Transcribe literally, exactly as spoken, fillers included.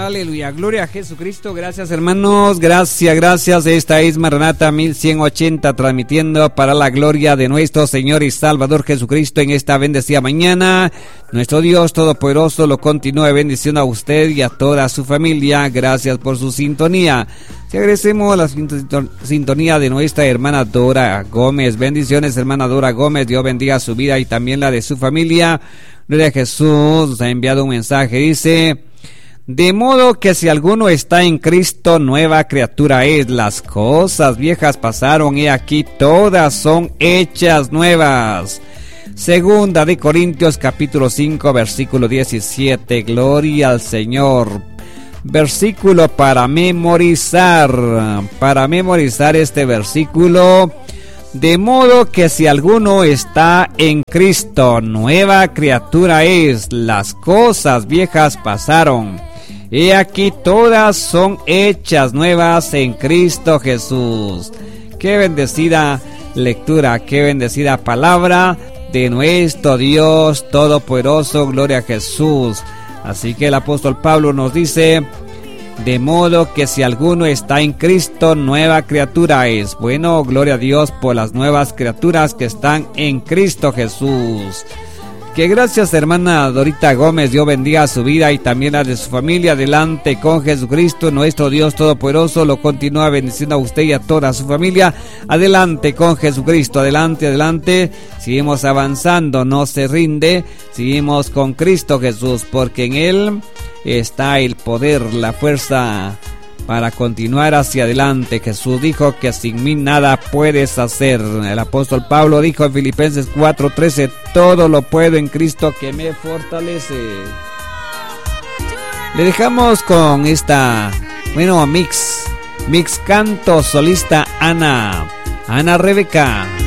Aleluya, gloria a Jesucristo. Gracias, hermanos, gracias, gracias. Esta es Maranata mil ciento ochenta, transmitiendo para la gloria de nuestro Señor y Salvador Jesucristo en esta bendecida mañana. Nuestro Dios Todopoderoso lo continúe bendiciendo a usted y a toda su familia. Gracias por su sintonía. Te agradecemos la sintonía de nuestra hermana Dora Gómez. Bendiciones, hermana Dora Gómez. Dios bendiga su vida y también la de su familia. Gloria a Jesús. Nos ha enviado un mensaje. Dice: de modo que si alguno está en Cristo, nueva criatura es. Las cosas viejas pasaron y aquí todas son hechas nuevas. Segunda de Corintios capítulo cinco versículo diecisiete. Gloria al Señor. Versículo para memorizar. Para memorizar este versículo. De modo que si alguno está en Cristo, nueva criatura es. Las cosas viejas pasaron. Y aquí todas son hechas nuevas en Cristo Jesús. Qué bendecida lectura, qué bendecida palabra de nuestro Dios Todopoderoso. Gloria a Jesús. Así que el apóstol Pablo nos dice: de modo que si alguno está en Cristo, nueva criatura es. Bueno, gloria a Dios por las nuevas criaturas que están en Cristo Jesús. Que gracias, hermana Dorita Gómez. Dios bendiga su vida y también la de su familia. Adelante con Jesucristo, nuestro Dios Todopoderoso lo continúa bendiciendo a usted y a toda su familia. Adelante con Jesucristo, adelante, adelante. Seguimos avanzando, no se rinde. Seguimos con Cristo Jesús, porque en Él está el poder, la fuerza para continuar hacia adelante. Jesús dijo que sin mí nada puedes hacer. El apóstol Pablo dijo en Filipenses cuatro trece: todo lo puedo en Cristo que me fortalece. Le dejamos con esta, bueno, mix, mix canto solista Ana, Ana Rebeca.